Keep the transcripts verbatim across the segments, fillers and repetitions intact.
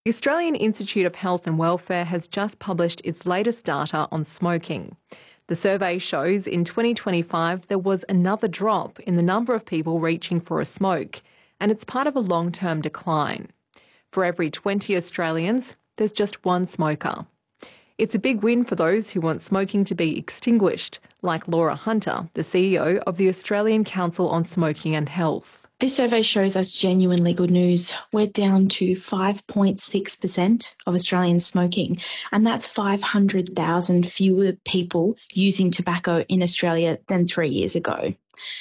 The Australian Institute of Health and Welfare has just published its latest data on smoking. The survey shows in twenty twenty-five there was another drop in the number of people reaching for a smoke, and it's part of a long-term decline. For every twenty Australians, there's just one smoker. It's a big win for those who want smoking to be extinguished, like Laura Hunter, the C E O of the Australian Council on Smoking and Health. This survey shows us genuinely good news. We're down to five point six percent of Australians smoking, and that's five hundred thousand fewer people using tobacco in Australia than three years ago.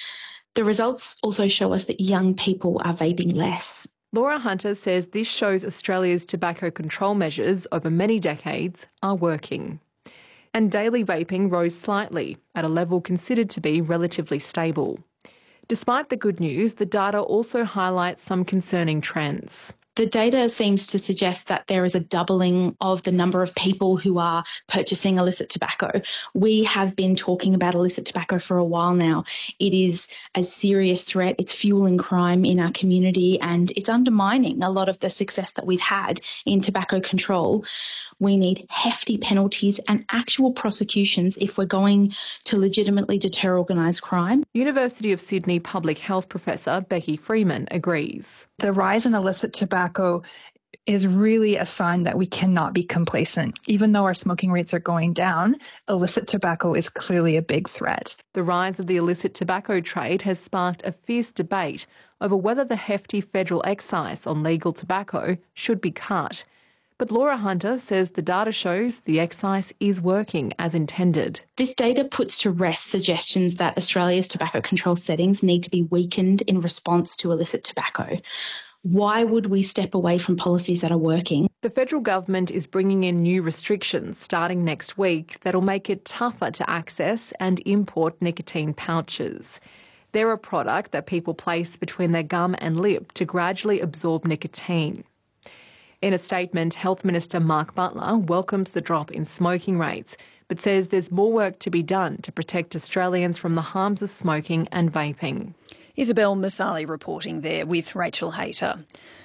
The results also show us that young people are vaping less. Laura Hunter says this shows Australia's tobacco control measures over many decades are working. And daily vaping rose slightly, at a level considered to be relatively stable. Despite the good news, the data also highlights some concerning trends. The data seems to suggest that there is a doubling of the number of people who are purchasing illicit tobacco. We have been talking about illicit tobacco for a while now. It is a serious threat. It's fueling crime in our community, and it's undermining a lot of the success that we've had in tobacco control. We need hefty penalties and actual prosecutions if we're going to legitimately deter organised crime. University of Sydney public health professor Becky Freeman agrees. The rise in illicit tobacco is really a sign that we cannot be complacent. Even though our smoking rates are going down, illicit tobacco is clearly a big threat. The rise of the illicit tobacco trade has sparked a fierce debate over whether the hefty federal excise on legal tobacco should be cut. But Laura Hunter says the data shows the excise is working as intended. This data puts to rest suggestions that Australia's tobacco control settings need to be weakened in response to illicit tobacco. Why would we step away from policies that are working? The federal government is bringing in new restrictions starting next week that'll make it tougher to access and import nicotine pouches. They're a product that people place between their gum and lip to gradually absorb nicotine. In a statement, Health Minister Mark Butler welcomes the drop in smoking rates, but says there's more work to be done to protect Australians from the harms of smoking and vaping. Isabel Masali reporting there with Rachel Hayter.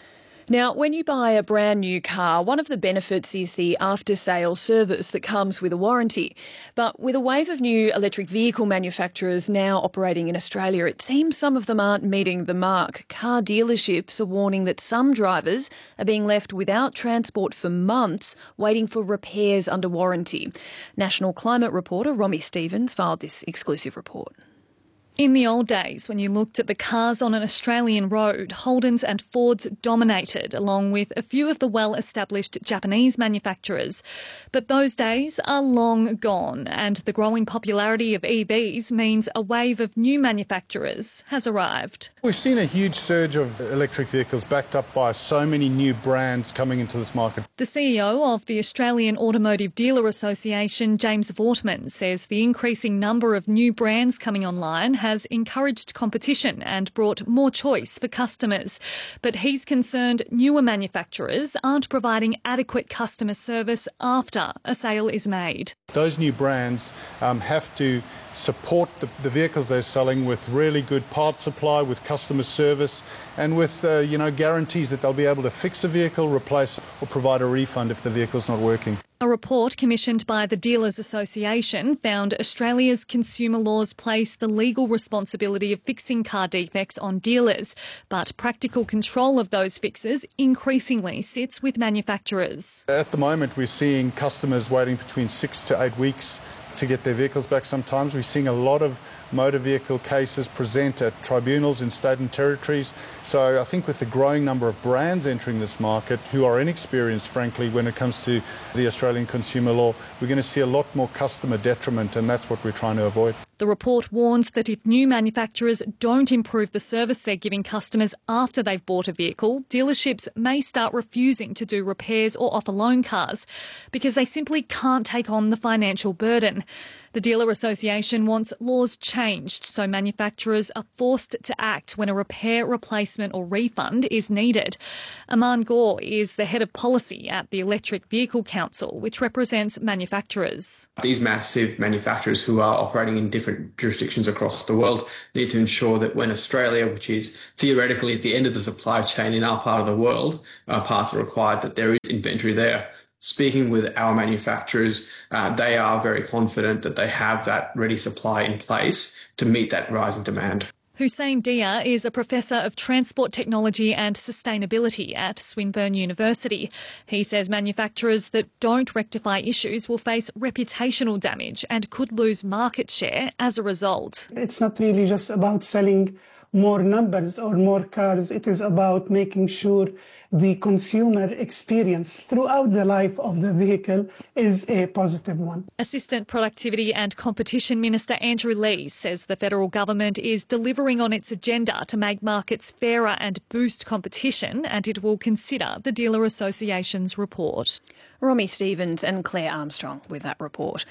Now, when you buy a brand new car, one of the benefits is the after-sale service that comes with a warranty. But with a wave of new electric vehicle manufacturers now operating in Australia, it seems some of them aren't meeting the mark. Car dealerships are warning that some drivers are being left without transport for months, waiting for repairs under warranty. National Climate reporter Romy Stevens filed this exclusive report. In the old days, when you looked at the cars on an Australian road, Holdens and Fords dominated, along with a few of the well-established Japanese manufacturers. But those days are long gone, and the growing popularity of E Vs means a wave of new manufacturers has arrived. We've seen a huge surge of electric vehicles backed up by so many new brands coming into this market. The C E O of the Australian Automotive Dealer Association, James Vortman, says the increasing number of new brands coming online has encouraged competition and brought more choice for customers. But he's concerned newer manufacturers aren't providing adequate customer service after a sale is made. Those new brands um, have to support the, the vehicles they're selling with really good part supply, with customer service, and with uh, you know guarantees that they'll be able to fix a vehicle, replace or provide a refund if the vehicle's not working. A report commissioned by the Dealers Association found Australia's consumer laws place the legal responsibility of fixing car defects on dealers, but practical control of those fixes increasingly sits with manufacturers. At the moment, we're seeing customers waiting between six to eight weeks to get their vehicles back sometimes. We're seeing a lot of motor vehicle cases present at tribunals in state and territories. So I think with the growing number of brands entering this market who are inexperienced, frankly, when it comes to the Australian consumer law, we're going to see a lot more customer detriment, and that's what we're trying to avoid. The report warns that if new manufacturers don't improve the service they're giving customers after they've bought a vehicle, dealerships may start refusing to do repairs or offer loan cars because they simply can't take on the financial burden. The Dealer Association wants laws changed so manufacturers are forced to act when a repair, replacement or refund is needed. Aman Gore is the head of policy at the Electric Vehicle Council, which represents manufacturers. These massive manufacturers who are operating in different jurisdictions across the world need to ensure that when Australia, which is theoretically at the end of the supply chain in our part of the world, uh, parts are required, that there is inventory there. Speaking with our manufacturers, uh, they are very confident that they have that ready supply in place to meet that rise in demand. Hussein Dia is a professor of transport technology and sustainability at Swinburne University. He says manufacturers that don't rectify issues will face reputational damage and could lose market share as a result. It's not really just about selling more numbers or more cars. It is about making sure the consumer experience throughout the life of the vehicle is a positive one. Assistant Productivity and Competition Minister Andrew Lees says the federal government is delivering on its agenda to make markets fairer and boost competition, and it will consider the Dealer Association's report. Romy Stevens and Claire Armstrong with that report.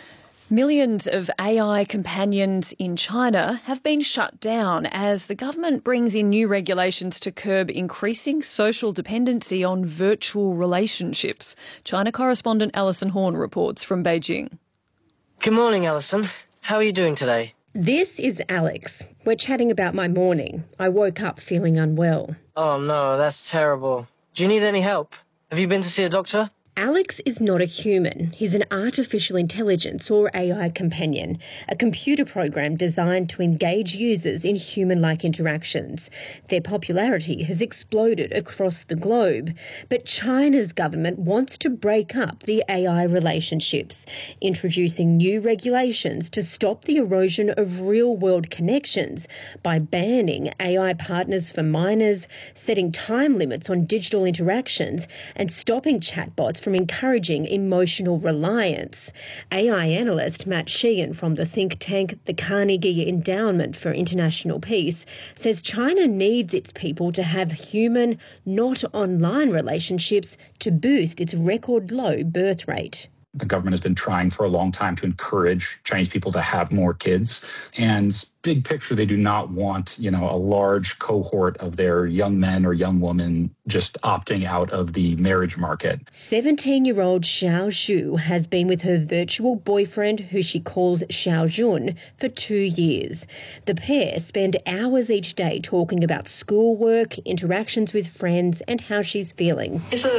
Millions of A I companions in China have been shut down as the government brings in new regulations to curb increasing social dependency on virtual relationships. China correspondent Alison Horn reports from Beijing. Good morning, Alison. How are you doing today? This is Alex. We're chatting about my morning. I woke up feeling unwell. Oh no, that's terrible. Do you need any help? Have you been to see a doctor? Alex is not a human. He's an artificial intelligence or A I companion, a computer program designed to engage users in human-like interactions. Their popularity has exploded across the globe, but China's government wants to break up the A I relationships, introducing new regulations to stop the erosion of real-world connections by banning A I partners for minors, setting time limits on digital interactions, and stopping chatbots from encouraging emotional reliance. A I analyst Matt Sheehan from the think tank the Carnegie Endowment for International Peace says China needs its people to have human, not online relationships to boost its record low birth rate. The government has been trying for a long time to encourage Chinese people to have more kids. And big picture, they do not want, you know, a large cohort of their young men or young women just opting out of the marriage market. seventeen-year-old Xiao Zhu has been with her virtual boyfriend, who she calls Xiao Jun, for two years. The pair spend hours each day talking about schoolwork, interactions with friends, and how she's feeling.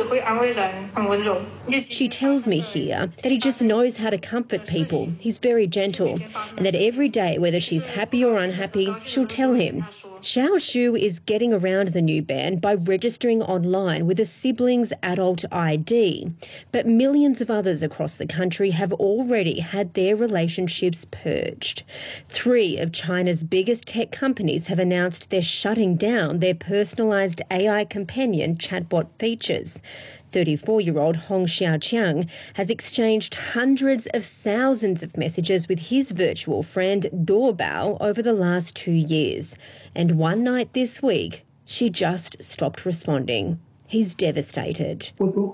She tells me here that he just knows how to comfort people. He's very gentle, and that every day, whether she's happy or unhappy, she'll tell him. Xiao Zhu is getting around the new ban by registering online with a sibling's adult I D. But millions of others across the country have already had their relationships purged. Three of China's biggest tech companies have announced they're shutting down their personalised A I companion chatbot features. thirty-four-year-old Hong Xiaoqiang has exchanged hundreds of thousands of messages with his virtual friend Doorbao over the last two years. And one night this week, she just stopped responding. He's devastated.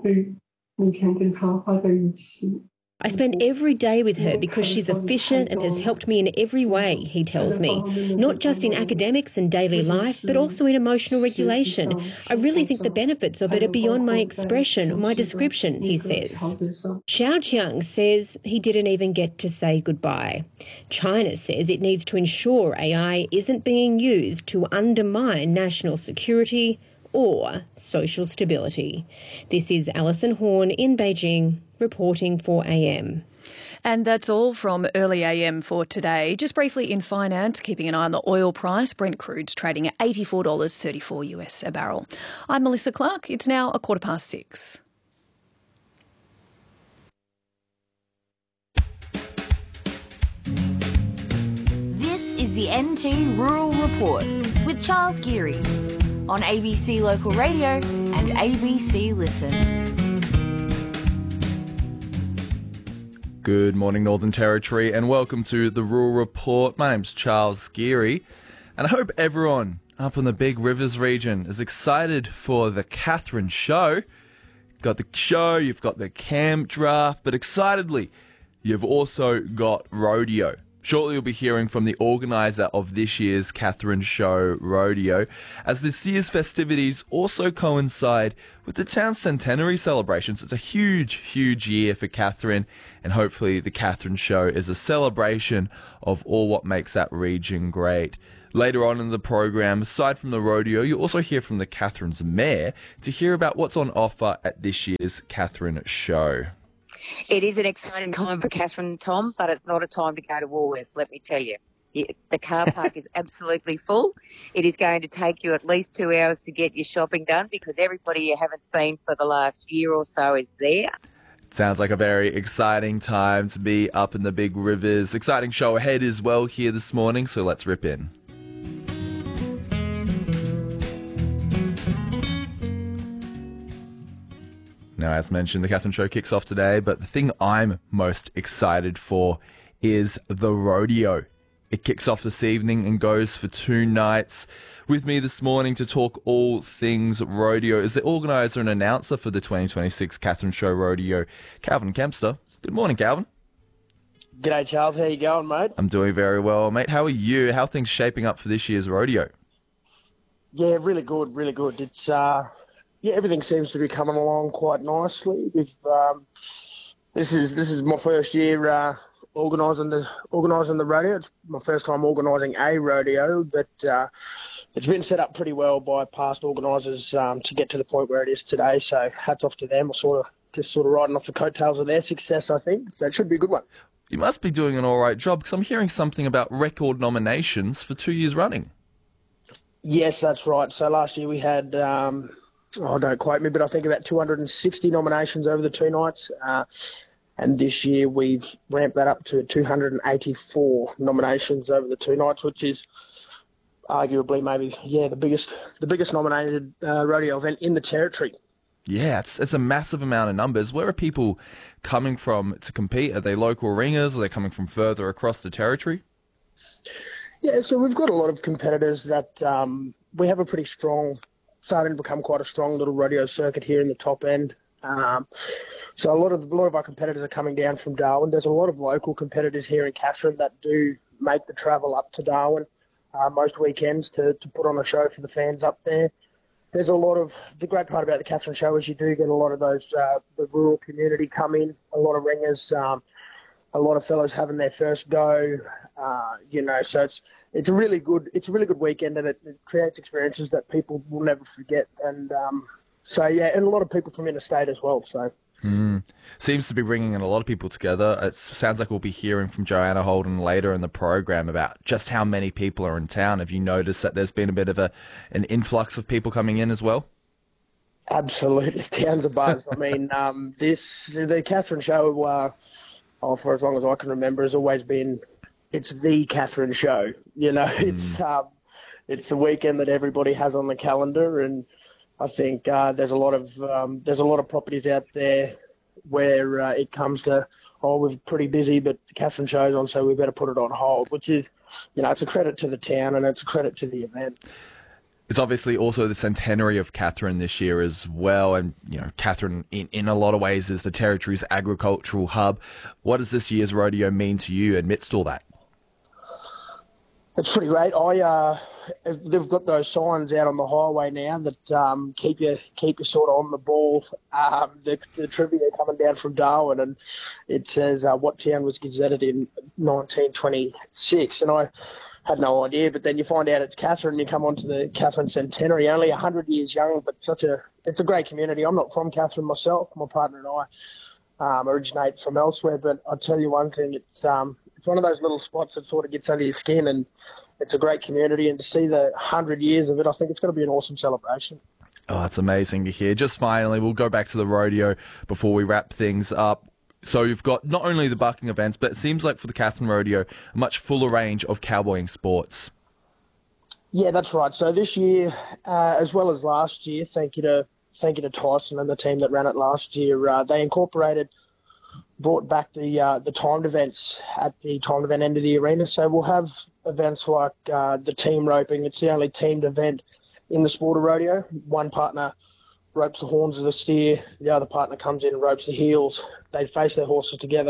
I spend every day with her because she's efficient and has helped me in every way, he tells me. Not just in academics and daily life, but also in emotional regulation. I really think the benefits of it are beyond my expression or my description, he says. Xiaoqiang says he didn't even get to say goodbye. China says it needs to ensure A I isn't being used to undermine national security or social stability. This is Alison Horn in Beijing, reporting for A M. And that's all from early A M for today. Just briefly in finance, keeping an eye on the oil price. Brent crude's trading at eighty-four dollars thirty-four US a barrel. I'm Melissa Clark. It's now a quarter past six. This is the N T Rural Report with Charles Geary on A B C Local Radio and A B C Listen. Good morning, Northern Territory, and welcome to the Rural Report. My name's Charles Geary, and I hope everyone up in the Big Rivers region is excited for the Katherine Show. You've got the show, you've got the camp draft, but excitedly, you've also got rodeo. Shortly you'll be hearing from the organiser of this year's Katherine Show Rodeo, as this year's festivities also coincide with the town's centenary celebrations. It's a huge, huge year for Katherine, and hopefully the Katherine Show is a celebration of all what makes that region great. Later on in the program, aside from the rodeo, you'll also hear from the Katherine's mayor to hear about what's on offer at this year's Katherine Show. It is an exciting time for Katherine, Tom, but it's not a time to go to Woolworths, let me tell you. The car park is absolutely full. It is going to take you at least two hours to get your shopping done because everybody you haven't seen for the last year or so is there. Sounds like a very exciting time to be up in the big rivers. Exciting show ahead as well here this morning, so let's rip in. Now, as mentioned, the Katherine Show kicks off today, but the thing I'm most excited for is the rodeo. It kicks off this evening and goes for two nights. With me this morning to talk all things rodeo is the organiser and announcer for the twenty twenty-six Katherine Show Rodeo, Calvin Kempster. Good morning, Calvin. G'day, Charles. How you going, mate? I'm doing very well, mate. How are you? How are things shaping up for this year's rodeo? Yeah, really good, really good. It's... uh. Yeah, everything seems to be coming along quite nicely. We've um, this is this is my first year uh, organising the organising the rodeo. It's my first time organising a rodeo, but uh, it's been set up pretty well by past organisers um, to get to the point where it is today. So hats off to them. We're sort of just sort of riding off the coattails of their success, I think. So it should be a good one. You must be doing an all right job because I'm hearing something about record nominations for two years running. Yes, that's right. So last year we had. Um, Oh, don't quote me, but I think about two hundred sixty nominations over the two nights. Uh, and this year we've ramped that up to two hundred eighty-four nominations over the two nights, which is arguably maybe, yeah, the biggest the biggest nominated uh, rodeo event in the territory. Yeah, it's, it's a massive amount of numbers. Where are people coming from to compete? Are they local ringers? Are they coming from further across the territory? Yeah, so we've got a lot of competitors that um, we have a pretty strong... starting to become quite a strong little rodeo circuit here in the top end. Um, so a lot of a lot of our competitors are coming down from Darwin. There's a lot of local competitors here in Katherine that do make the travel up to Darwin uh, most weekends to, to put on a show for the fans up there. There's a lot of, the great part about the Katherine Show is you do get a lot of those, uh, the rural community come in, a lot of ringers, um, a lot of fellows having their first go, uh, you know, so it's, It's a really good. It's a really good weekend, and it, it creates experiences that people will never forget. And um, so, yeah, and a lot of people from interstate as well. So, mm. Seems to be bringing in a lot of people together. It sounds like we'll be hearing from Joanna Holden later in the program about just how many people are in town. Have you noticed that there's been a bit of a an influx of people coming in as well? Absolutely, towns of buzz. I mean, um, this the Katherine Show, uh, oh, for as long as I can remember, has always been. It's the Katherine Show, you know. Mm. It's um, it's the weekend that everybody has on the calendar, and I think uh, there's a lot of um, there's a lot of properties out there where uh, it comes to, oh, we're pretty busy, but the Katherine Show's on, so we better put it on hold. Which is, you know, it's a credit to the town and it's a credit to the event. It's obviously also the centenary of Katherine this year as well, and you know, Katherine in, in a lot of ways is the territory's agricultural hub. What does this year's rodeo mean to you amidst all that? It's pretty great. I uh, they've got those signs out on the highway now that um, keep you keep you sort of on the ball. Um, the, the trivia coming down from Darwin, and it says uh, what town was gazetted in nineteen twenty-six, and I had no idea. But then you find out it's Katherine, and you come onto the Katherine centenary, only a hundred years young, but such a it's a great community. I'm not from Katherine myself. My partner and I um, originate from elsewhere, but I'll tell you one thing: it's um, it's one of those little spots that sort of gets under your skin, and it's a great community, and to see the hundred years of it, I think it's going to be an awesome celebration. Oh, that's amazing to hear. Just finally, we'll go back to the rodeo before we wrap things up. So you've got not only the bucking events, but it seems like for the Katherine Rodeo, a much fuller range of cowboying sports. Yeah, that's right. So this year, uh, as well as last year, thank you to thank you to Tyson and the team that ran it last year. Uh, they incorporated. Brought back the uh, the timed events at the timed event end of the arena. So we'll have events like uh, the team roping. It's the only teamed event in the sport of rodeo. One partner ropes the horns of the steer. The other partner comes in and ropes the heels. They face their horses together.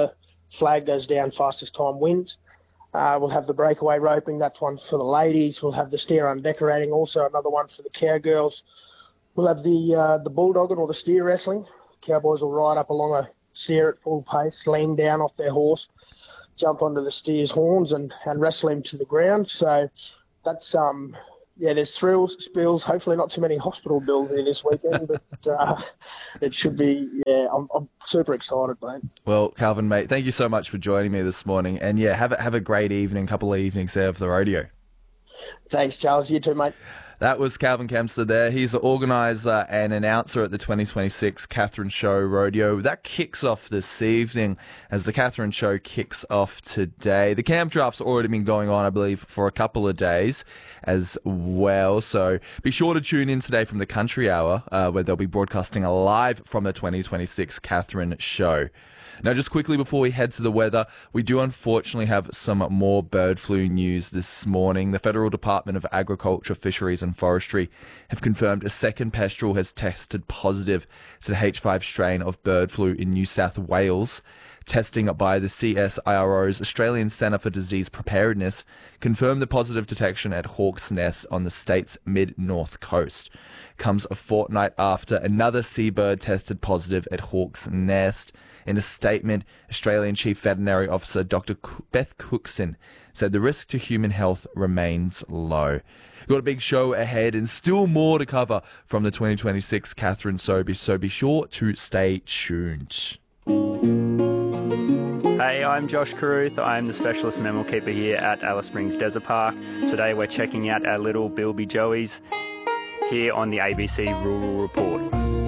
flag goes down fastest time wins. Uh, we'll have the breakaway roping, that's one for the ladies. We'll have the steer undecorating, also another one for the cowgirls. We'll have the uh, the bulldogging or the steer wrestling. Cowboys will ride up along a steer at full pace, lean down off their horse, jump onto the steer's horns and, and wrestle him to the ground. So that's, um, yeah, there's thrills, spills, hopefully not too many hospital bills here this weekend, but uh, it should be, yeah, I'm, I'm super excited, mate. Well, Calvin, mate, thank you so much for joining me this morning. And, yeah, have a, have a great evening, couple of evenings there of the rodeo. Thanks, Charles. You too, mate. That was Calvin Kempster there. He's the organiser and announcer at the twenty twenty-six Catherine Show Rodeo. That kicks off this evening as the Catherine Show kicks off today. The camp draft's already been going on, I believe, for a couple of days as well. So be sure to tune in today from the Country Hour, uh, where they'll be broadcasting live from the twenty twenty-six Catherine Show. Now, just quickly before we head to the weather, we do unfortunately have some more bird flu news this morning. The Federal Department of Agriculture, Fisheries and Forestry have confirmed a second pestrel has tested positive to the H five strain of bird flu in New South Wales. Testing by the C S I R O's Australian Centre for Disease Preparedness confirmed the positive detection at Hawke's Nest on the state's mid-north coast. Comes a fortnight after another seabird tested positive at Hawke's Nest. In a statement, Australian Chief Veterinary Officer Doctor Beth Cookson said the risk to human health remains low. Got a big show ahead and still more to cover from the twenty twenty-six Catherine Sobe, so be sure to stay tuned. Hey, I'm Josh Carruth. I'm the Specialist Mammal Keeper here at Alice Springs Desert Park. Today we're checking out our little Bilby Joeys here on the A B C Rural Report.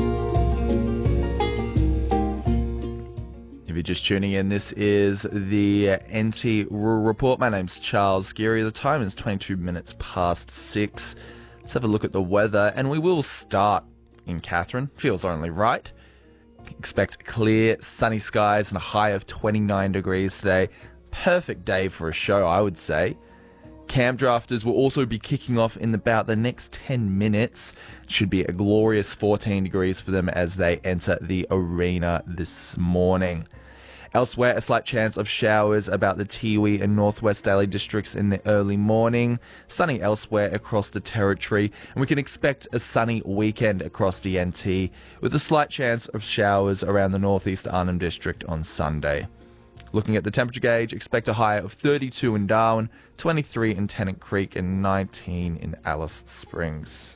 If you're just tuning in, this is the N T Rural Report. My name's Charles Geary. The time is twenty-two minutes past six. Let's have a look at the weather, and we will start in Catherine. Feels only right. Expect clear, sunny skies and a high of twenty-nine degrees today. Perfect day for a show, I would say. Camp drafters will also be kicking off in about the next ten minutes. It should be a glorious fourteen degrees for them as they enter the arena this morning. Elsewhere, a slight chance of showers about the Tiwi and Northwest Daly districts in the early morning. Sunny elsewhere across the territory, and we can expect a sunny weekend across the N T, with a slight chance of showers around the Northeast Arnhem district on Sunday. Looking at the temperature gauge, expect a high of thirty-two in Darwin, twenty-three in Tennant Creek, and nineteen in Alice Springs.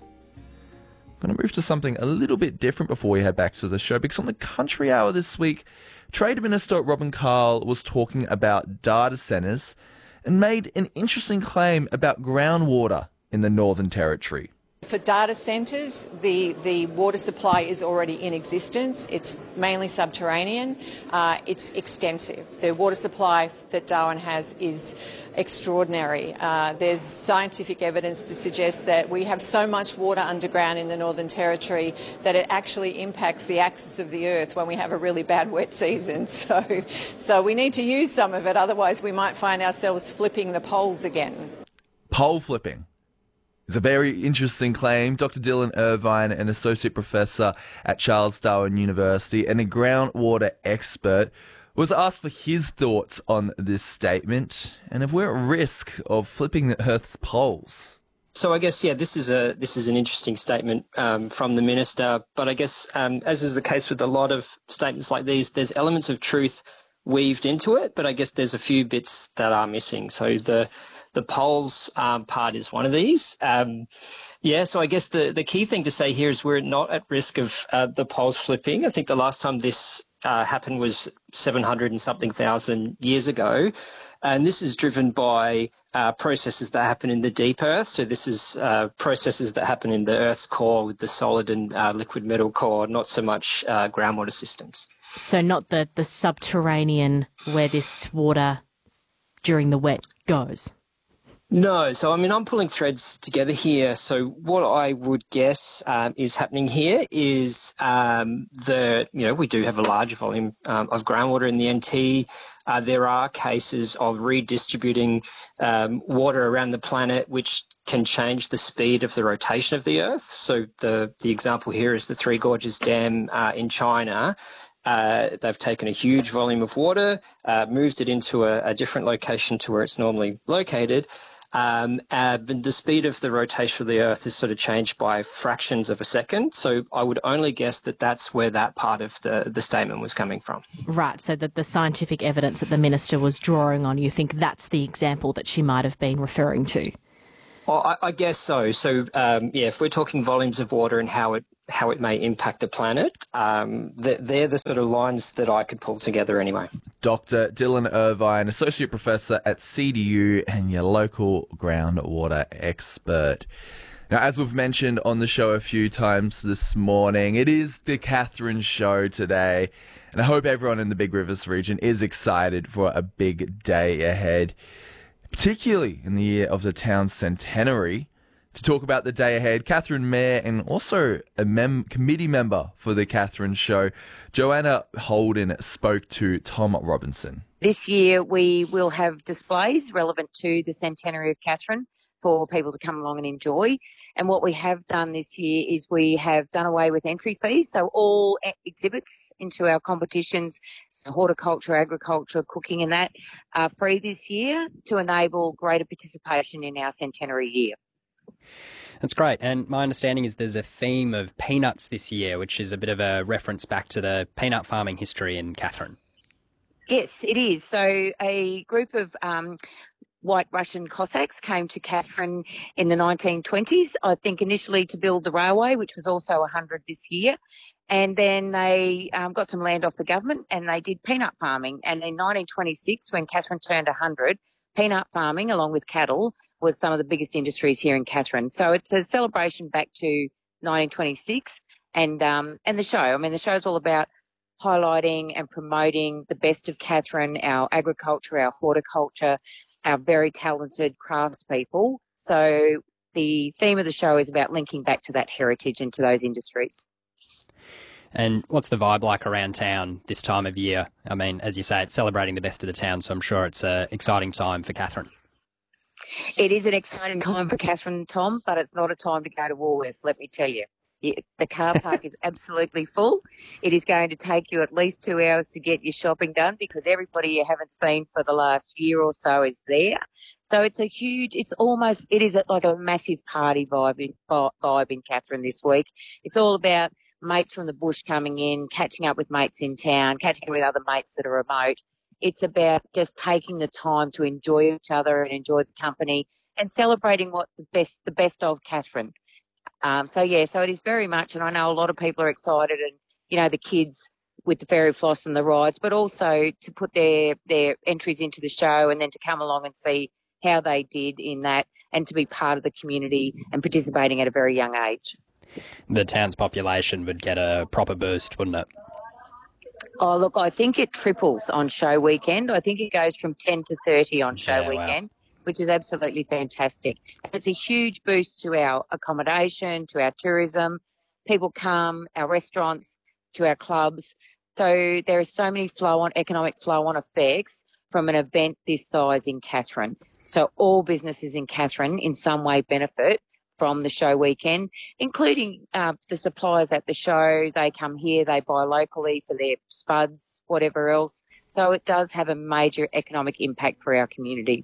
I'm going to move to something a little bit different before we head back to the show, because on the Country Hour this week, Trade Minister Robin Carl was talking about data centres and made an interesting claim about groundwater in the Northern Territory. For data centres, the, the water supply is already in existence. It's mainly subterranean. Uh, it's extensive. The water supply that Darwin has is extraordinary. Uh, there's scientific evidence to suggest that we have so much water underground in the Northern Territory that it actually impacts the axis of the Earth when we have a really bad wet season. So, so we need to use some of it, otherwise we might find ourselves flipping the poles again. Pole flipping. It's a very interesting claim. Doctor Dylan Irvine, an associate professor at Charles Darwin University and a groundwater expert, was asked for his thoughts on this statement and if we're at risk of flipping the Earth's poles. So I guess, yeah, this is a this is an interesting statement um, from the minister. But I guess, um, as is the case with a lot of statements like these, there's elements of truth weaved into it, but I guess there's a few bits that are missing. So the The poles um, part is one of these. Um, yeah, so I guess the, the key thing to say here is we're not at risk of uh, the poles flipping. I think the last time this uh, happened was seven hundred and something thousand years ago. And this is driven by uh, processes that happen in the deep earth. So this is uh, processes that happen in the Earth's core with the solid and uh, liquid metal core, not so much uh, groundwater systems. So not the, the subterranean where this water during the wet goes? No. So, I mean, I'm pulling threads together here. So what I would guess um, is happening here is um, the, you know, we do have a large volume um, of groundwater in the N T. Uh, there are cases of redistributing um, water around the planet which can change the speed of the rotation of the Earth. So the, the example here is the Three Gorges Dam uh, in China. Uh, they've taken a huge volume of water, uh, moved it into a, a different location to where it's normally located. Um, uh, but the speed of the rotation of the Earth is sort of changed by fractions of a second. So I would only guess that that's where that part of the, the statement was coming from. Right, so that the scientific evidence that the minister was drawing on, you think that's the example that she might have been referring to? Oh, I, I guess so. So, um, yeah, if we're talking volumes of water and how it how it may impact the planet, um, they're, they're the sort of lines that I could pull together anyway. Doctor Dylan Irvine, Associate Professor at C D U and your local groundwater expert. Now, as we've mentioned on the show a few times this morning, it is the Catherine Show today, and I hope everyone in the Big Rivers region is excited for a big day ahead, particularly in the year of the town's centenary. To talk about the day ahead, Catherine Mayor and also a mem- committee member for the Catherine Show, Joanna Holden, spoke to Tom Robinson. This year we will have displays relevant to the centenary of Catherine for people to come along and enjoy. And what we have done this year is we have done away with entry fees. So all exhibits into our competitions, so horticulture, agriculture, cooking and that, are free this year to enable greater participation in our centenary year. That's great. And my understanding is there's a theme of peanuts this year, which is a bit of a reference back to the peanut farming history in Catherine. Yes, it is. So a group of um, White Russian Cossacks came to Catherine in the nineteen twenties, I think initially to build the railway, which was also one hundred this year. And then they um, got some land off the government and they did peanut farming. And in nineteen twenty-six, when Catherine turned one hundred, peanut farming, along with cattle, was some of the biggest industries here in Catherine. So it's a celebration back to nineteen twenty-six and um, and the show. I mean, the show's all about highlighting and promoting the best of Catherine, our agriculture, our horticulture, our very talented craftspeople. So the theme of the show is about linking back to that heritage and to those industries. And what's the vibe like around town this time of year? I mean, as you say, it's celebrating the best of the town, so I'm sure it's an exciting time for Catherine. It is an exciting time for Catherine, Tom, but it's not a time to go to Woolworths, let me tell you. The car park is absolutely full. It is going to take you at least two hours to get your shopping done because everybody you haven't seen for the last year or so is there. So it's a huge, it's almost, it is like a massive party vibe in, vibe in Catherine this week. It's all about mates from the bush coming in, catching up with mates in town, catching up with other mates that are remote. It's about just taking the time to enjoy each other and enjoy the company and celebrating what the best, the best of Catherine. Um, so, yeah, so it is very much, and I know a lot of people are excited and, you know, the kids with the fairy floss and the rides, but also to put their, their entries into the show and then to come along and see how they did in that and to be part of the community and participating at a very young age. The town's population would get a proper boost, wouldn't it? Oh, look, I think it triples on show weekend. I think it goes from ten to thirty on show yeah, weekend. Wow. Which is absolutely fantastic. And it's a huge boost to our accommodation, to our tourism. People come, our restaurants, to our clubs. So there are so many flow-on, economic flow-on effects from an event this size in Catherine. So all businesses in Catherine in some way benefit from the show weekend, including uh, the suppliers at the show. They come here, they buy locally for their spuds, whatever else. So it does have a major economic impact for our community.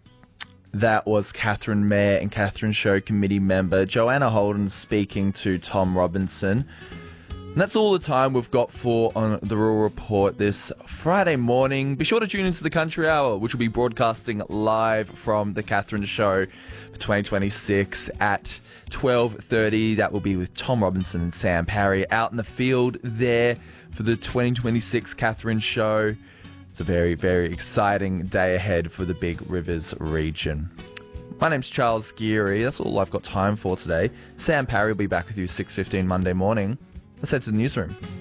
That was Catherine Mayor and Catherine Show Committee member Joanna Holden speaking to Tom Robinson. And that's all the time we've got for on the Rural Report this Friday morning. Be sure to tune into the Country Hour, which will be broadcasting live from the Catherine Show for twenty twenty-six at twelve thirty. That will be with Tom Robinson and Sam Parry out in the field there for the twenty twenty-six Catherine Show. It's a very, very exciting day ahead for the Big Rivers region. My name's Charles Geary. That's all I've got time for today. Sam Parry will be back with you six fifteen Monday morning. Let's head to the newsroom.